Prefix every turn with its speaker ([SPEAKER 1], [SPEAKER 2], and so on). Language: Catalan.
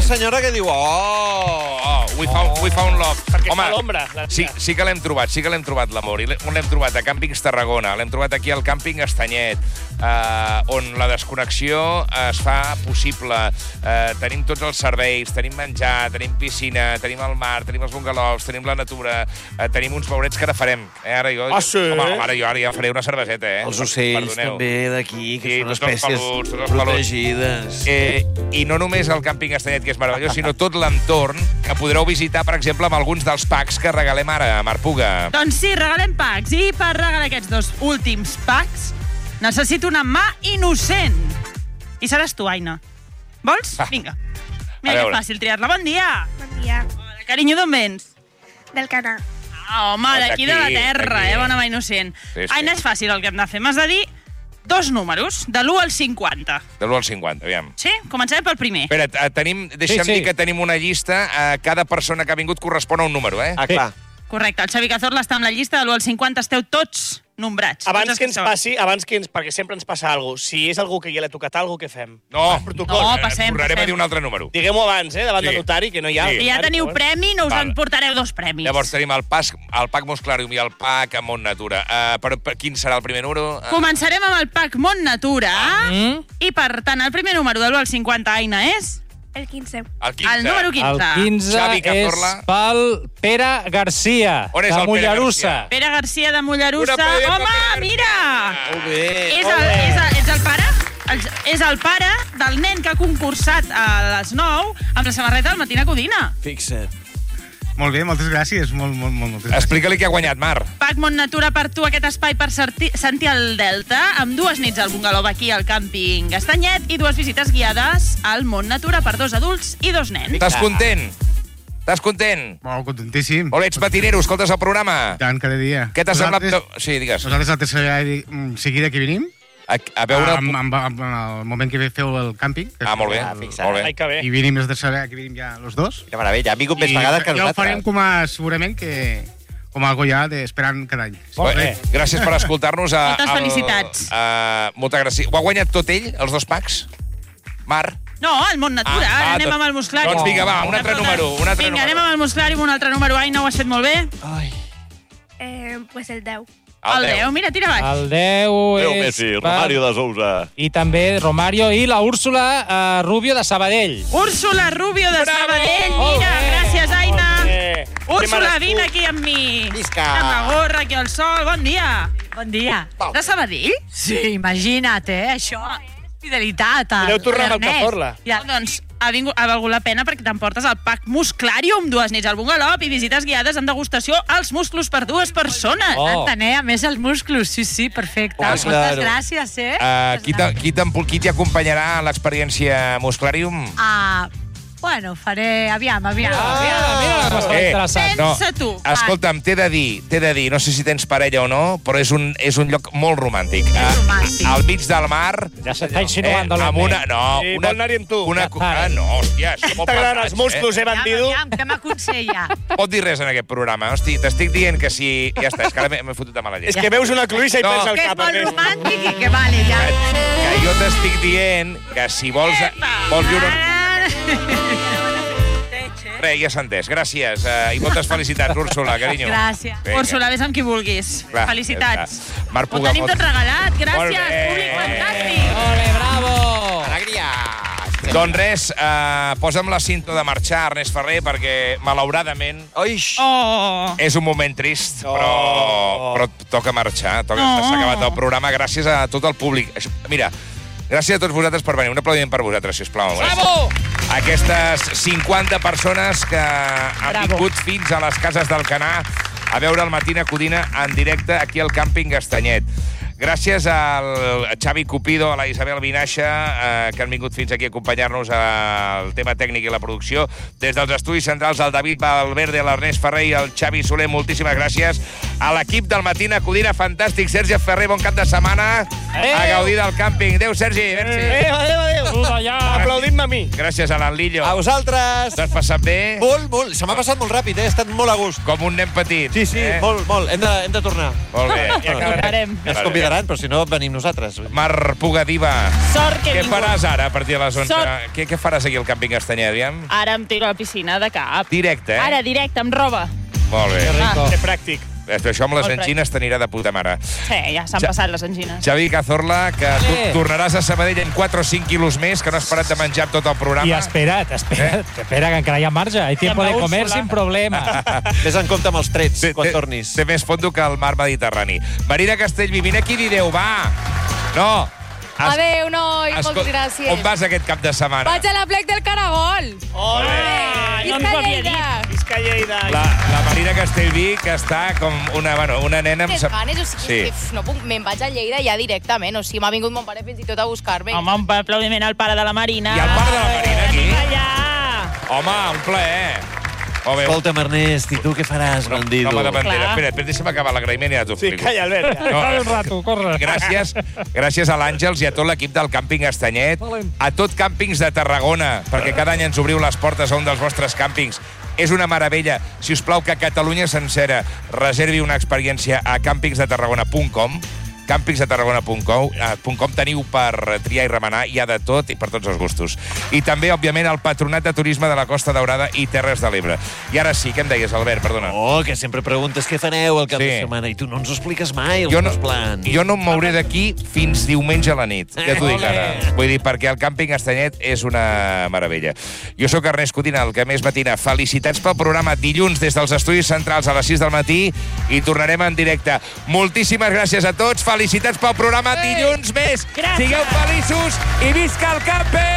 [SPEAKER 1] senyora que diu,
[SPEAKER 2] we found love.
[SPEAKER 3] Perquè
[SPEAKER 2] Home,
[SPEAKER 3] fa l'ombra.
[SPEAKER 2] sí que l'hem trobat, l'amor. I on l'hem trobat? A Càmpings Tarragona. L'hem trobat aquí al càmping Estanyet, on la desconnexió es fa possible. Tenim tots els serveis, tenim menjar, tenim piscina, tenim el mar, tenim els bungalows, tenim la natura, tenim uns beurets que ara farem. Ara jo,
[SPEAKER 3] sí?
[SPEAKER 2] Home, ara jo ja faré una cerveseta,
[SPEAKER 1] Els ocells
[SPEAKER 2] Perdoneu.
[SPEAKER 1] també d'aquí, que
[SPEAKER 2] Sí,
[SPEAKER 1] són
[SPEAKER 2] tots els
[SPEAKER 1] espècies
[SPEAKER 2] peluts, tots els peluts.
[SPEAKER 1] protegides.
[SPEAKER 2] I no només el càmping Estanyet, que és meravellós, sinó tot l'entorn, que podreu visitar, per exemple, amb alguns dels packs que regalem ara, Marc Puga.
[SPEAKER 4] Doncs sí, regalem packs. I per regalar aquests 2 últims packs necessito una mà innocent. I seràs tu, Aina. Vols? Vinga. Mira que fàcil triar-la. Bon dia.
[SPEAKER 5] Bon dia.
[SPEAKER 4] Hola, carinyo, d'on vens?
[SPEAKER 5] Del canal.
[SPEAKER 4] Home, d'aquí de la terra,
[SPEAKER 2] d'aquí.
[SPEAKER 4] bona mà innocent.
[SPEAKER 2] Sí.
[SPEAKER 4] Aina, és fàcil el que hem de fer. M'has de dir 2 números, de l'1 al 50.
[SPEAKER 2] De l'1 al 50, aviam.
[SPEAKER 4] Sí? Comencem pel primer.
[SPEAKER 2] Espera, deixa'm dir que tenim una llista. Cada persona que ha vingut correspon a un número, eh?
[SPEAKER 1] Ah, clar.
[SPEAKER 4] Correcte, el Xavi Cazorla està amb la llista de l'1 al 50, esteu tots nombrats.
[SPEAKER 3] Abans que ens passi, perquè sempre ens passa alguna cosa, si és algú que ja l'ha tocat alguna cosa, què fem?
[SPEAKER 2] No,
[SPEAKER 4] passem.
[SPEAKER 2] tornarem a dir un altre número.
[SPEAKER 3] Diguem-ho abans, davant del notari, que no hi ha...
[SPEAKER 2] Sí.
[SPEAKER 4] Si ja teniu premi, no us en portareu 2 premis.
[SPEAKER 2] Llavors tenim el PAC Musclarium i el PAC Mont Natura. Per quin serà el primer número?
[SPEAKER 4] Començarem amb el PAC Mont Natura. I, per tant, el primer número de l'1 al 50, Aina, és...
[SPEAKER 5] El 15.
[SPEAKER 2] El 15.
[SPEAKER 4] El número 15.
[SPEAKER 6] El 15
[SPEAKER 2] Xavi
[SPEAKER 6] és
[SPEAKER 2] Cazorla.
[SPEAKER 6] pel Pere Garcia,
[SPEAKER 2] On és
[SPEAKER 6] de
[SPEAKER 2] el Pere
[SPEAKER 6] Mollerussa.
[SPEAKER 2] Garcia?
[SPEAKER 4] Pere Garcia de Mollerussa.
[SPEAKER 2] Una paella
[SPEAKER 4] Home,
[SPEAKER 2] per Pere
[SPEAKER 4] mira!
[SPEAKER 1] Molt bé.
[SPEAKER 4] És el pare? És el pare del nen que ha concursat a les 9 amb la samarreta del Matina Codina.
[SPEAKER 1] Fixa't.
[SPEAKER 7] Molt bé, moltes gràcies. Moltes gràcies.
[SPEAKER 2] Explica-li què ha guanyat, Marc.
[SPEAKER 4] PAC Mont Natura per tu, aquest espai per sentir el Delta, amb 2 nits al bungalow aquí al càmping Estanyet i 2 visites guiades al Mont Natura per 2 adults i 2 nens.
[SPEAKER 2] Estàs content? Estàs content?
[SPEAKER 7] Molt contentíssim.
[SPEAKER 2] O ets matinero, escoltes el programa?
[SPEAKER 7] Tant, cada dia.
[SPEAKER 2] Què t'ha semblat? Sí, digues.
[SPEAKER 7] Nosaltres la tercera seguida que venim,
[SPEAKER 2] A veure...
[SPEAKER 7] amb el moment que feu el càmping.
[SPEAKER 2] Molt bé,
[SPEAKER 1] fixa't.
[SPEAKER 2] molt bé.
[SPEAKER 3] Ai, que bé.
[SPEAKER 7] I venim la tercera que venim ja los 2.
[SPEAKER 1] Que meravella. Ha vingut més vegades que
[SPEAKER 7] ja ho
[SPEAKER 1] nosaltres.
[SPEAKER 7] farem segurament com algo ja esperant cada any.
[SPEAKER 6] Molt bé.
[SPEAKER 2] Gràcies per escoltar-nos.
[SPEAKER 4] Moltes felicitats.
[SPEAKER 2] Moltes gràcies. Ho ha guanyat tot ell, els 2 packs? Marc?
[SPEAKER 4] No, el Mont Natura. Ara anem amb el Musclari.
[SPEAKER 2] Doncs vinga, va, un altre número.
[SPEAKER 4] Vinga, anem amb el Musclari, un altre número. Aina, ho has fet molt bé.
[SPEAKER 5] Pues el 10.
[SPEAKER 4] El 10, mira, tira baix.
[SPEAKER 6] El 10 és...
[SPEAKER 1] Romario de Sousa.
[SPEAKER 6] I també Romario i la Úrsula Rubio de Sabadell.
[SPEAKER 4] Úrsula Rubio de
[SPEAKER 2] Bravo!
[SPEAKER 4] Sabadell.
[SPEAKER 6] Molt
[SPEAKER 4] Mira,
[SPEAKER 6] bé.
[SPEAKER 4] gràcies, Aina. Úrsula,
[SPEAKER 3] merescut.
[SPEAKER 4] vine aquí amb mi.
[SPEAKER 1] Visca.
[SPEAKER 4] Amb la gorra, aquí al sol. Bon dia.
[SPEAKER 8] Bon dia.
[SPEAKER 4] De Sabadell?
[SPEAKER 8] Sí, imagina't, això és fidelitat.
[SPEAKER 3] Podeu tornar amb el Cazorla.
[SPEAKER 8] Ja.
[SPEAKER 4] Doncs ha valgut la pena perquè t'emportes el PAC Musclarium, 2 nits al bungalow i visites guiades en degustació als musclos per 2 persones.
[SPEAKER 8] Entenem, a més, els musclos. Sí, perfecte.
[SPEAKER 1] Oh,
[SPEAKER 8] Moltes
[SPEAKER 1] claro.
[SPEAKER 8] gràcies,
[SPEAKER 2] Qui t'acompanyarà a l'experiència Musclarium?
[SPEAKER 8] Bueno, faré... Aviam.
[SPEAKER 6] Mira la cosa interessant.
[SPEAKER 4] Pensa tu.
[SPEAKER 2] Escolta'm, t'he de dir, no sé si tens parella o no, però és un lloc molt romàntic.
[SPEAKER 8] romàntic.
[SPEAKER 2] Al mig del mar,
[SPEAKER 6] Ja s'està insinuant de
[SPEAKER 2] amb una...
[SPEAKER 3] Sí, vol anar-hi amb tu.
[SPEAKER 2] No, hòstia, això molt
[SPEAKER 3] T'agraden els
[SPEAKER 2] pesats,
[SPEAKER 3] musclos, bandido?
[SPEAKER 8] Aviam, què m'aconsella?
[SPEAKER 2] Pot dir res en aquest programa. Hosti, t'estic dient que si... Ja està, és que ara m'he fotut de mala llet.
[SPEAKER 3] És que veus una cluïssa i
[SPEAKER 2] No.
[SPEAKER 3] perds el
[SPEAKER 8] Que és
[SPEAKER 3] cap.
[SPEAKER 8] molt
[SPEAKER 3] Ernest.
[SPEAKER 8] romàntic i que vale, ja.
[SPEAKER 2] Que jo t'estic dient que si vols viure... Res, ja s'ha entès. Gràcies. I moltes felicitats, Úrsula, carinyo.
[SPEAKER 8] Gràcies.
[SPEAKER 2] Vinga.
[SPEAKER 4] Úrsula, vés amb qui vulguis.
[SPEAKER 2] Clar,
[SPEAKER 4] Felicitats.
[SPEAKER 2] ja està. Marc
[SPEAKER 4] Ho
[SPEAKER 2] Puga,
[SPEAKER 4] tenim tot regalat.
[SPEAKER 2] Molt
[SPEAKER 4] Gràcies,
[SPEAKER 2] bé.
[SPEAKER 4] públic fantàstic.
[SPEAKER 6] Ole, bravo!
[SPEAKER 1] Alegria.
[SPEAKER 2] Doncs res, posa'm la cinta de marxar, Ernest Ferrer, perquè, malauradament,
[SPEAKER 1] Oix.
[SPEAKER 2] és un moment trist, però toca marxar. S'ha acabat el programa gràcies a tot el públic. Mira, gràcies a tots vosaltres per venir. Un aplaudiment per vosaltres, sisplau.
[SPEAKER 6] Bravo!
[SPEAKER 2] Aquestes 50 persones que han vingut fins a les cases del Canà a veure el Matina Codina en directe aquí al càmping Estanyet. Gràcies al Xavi Cupido, a la Isabel Vinaixa, que han vingut fins aquí a acompanyar-nos al tema tècnic i la producció. Des dels estudis centrals, el David Valverde, l'Ernest Ferrer i el Xavi Soler, moltíssimes gràcies. A l'equip del Matina Codina, fantàstic. Sergi Ferrer, bon cap de setmana. A gaudir del càmping. Adéu, Sergi.
[SPEAKER 3] Adéu. Aplaudim-me a mi.
[SPEAKER 2] Gràcies a l'Anlillo.
[SPEAKER 1] A vosaltres.
[SPEAKER 2] T'has passat bé?
[SPEAKER 1] Molt. Se m'ha passat molt ràpid, He estat molt a gust.
[SPEAKER 2] Com un nen petit.
[SPEAKER 1] Sí, molt. Hem de tornar.
[SPEAKER 2] Molt bé.
[SPEAKER 4] Ja acabarem.
[SPEAKER 1] Ens convidarem. cridaran, però si no, venim nosaltres.
[SPEAKER 2] Mar Pugadiva,
[SPEAKER 4] Sort que he
[SPEAKER 2] què
[SPEAKER 4] vingut.
[SPEAKER 2] faràs ara a partir de les 11?
[SPEAKER 4] Sort.
[SPEAKER 2] Què faràs aquí al càmping Castanyet, aviam?
[SPEAKER 4] Ara em tiro a la piscina de cap.
[SPEAKER 2] Directe,
[SPEAKER 4] Ara, directe, amb roba.
[SPEAKER 2] Molt bé.
[SPEAKER 3] Que pràctic.
[SPEAKER 2] Això amb les
[SPEAKER 4] Molt
[SPEAKER 2] angines t'anirà de puta mare.
[SPEAKER 4] Sí, ja s'han passat les angines.
[SPEAKER 2] Xavi Cazorla, que tu
[SPEAKER 6] Sí.
[SPEAKER 2] tornaràs a Sabadell en 4 o 5 quilos més, que no has parat de menjar tot el programa.
[SPEAKER 6] Y espera't, espera, que encara hi ha marge. Hay tiempo de comer sin problema.
[SPEAKER 1] Vés en compte amb els trets quan tornis.
[SPEAKER 2] Té més fondo que el mar Mediterrani. Marina Castellví, vine aquí i direu, va! No!
[SPEAKER 9] Adéu, noi, moltes
[SPEAKER 2] Escolta,
[SPEAKER 9] gràcies.
[SPEAKER 2] on vas aquest cap de setmana?
[SPEAKER 9] Vaig a la plec del Caragol.
[SPEAKER 3] Ole!
[SPEAKER 4] No ens ho
[SPEAKER 9] Visca
[SPEAKER 4] havia
[SPEAKER 9] Lleida.
[SPEAKER 3] Visca Lleida.
[SPEAKER 2] La Marina Castellví, que està com una nena...
[SPEAKER 9] Més ganes, o sigui,
[SPEAKER 2] Sí.
[SPEAKER 9] és que no puc, me'n vaig a Lleida ja directament. O sigui, m'ha vingut mon pare fins i tot a buscar-me.
[SPEAKER 4] Home, un aplaudiment al pare de la Marina.
[SPEAKER 2] I al pare de la Marina, aquí?
[SPEAKER 4] Allà.
[SPEAKER 2] Home, un plaer. Molt bé.
[SPEAKER 1] Escolta'm, Ernest, i tu què faràs, bandido?
[SPEAKER 2] Home de bandera.
[SPEAKER 4] Clar.
[SPEAKER 2] Espera, deixa'm acabar l'agraïment i ja t'ho
[SPEAKER 3] Sí,
[SPEAKER 2] explico.
[SPEAKER 3] calla, Albert. Ja.
[SPEAKER 2] No,
[SPEAKER 6] Un rato, corre.
[SPEAKER 2] gràcies a l'Àngels i a tot l'equip del Càmping Estanyet, a tot Càmpings de Tarragona, perquè cada any ens obriu les portes a un dels vostres càmpings. És una meravella. Si us plau, que Catalunya sencera reservi una experiència a campingsdetarragona.com. campingsdetarragona.com teniu per triar i remenar, hi ha de tot i per tots els gustos. I també, òbviament, el Patronat de Turisme de la Costa Daurada i Terres de l'Ebre. I ara sí, què em deies, Albert? Perdona.
[SPEAKER 1] Oh, que sempre preguntes què fareu al cap
[SPEAKER 2] Sí.
[SPEAKER 1] de setmana i tu no ens ho expliques mai, els teus plans.
[SPEAKER 2] Jo no em mouré d'aquí fins diumenge a la nit. Ja t'ho dic ara. Vull dir, perquè el Càmping Estanyet és una meravella. Jo sóc Ernest Codina, el que més matina. Felicitats pel programa dilluns des dels estudis centrals a les 6 del matí i tornarem en directe. Moltíssimes gràcies a tots. Felicitats pel programa dilluns més.
[SPEAKER 4] Gràcies.
[SPEAKER 2] Sigueu feliços i visca el Càmping!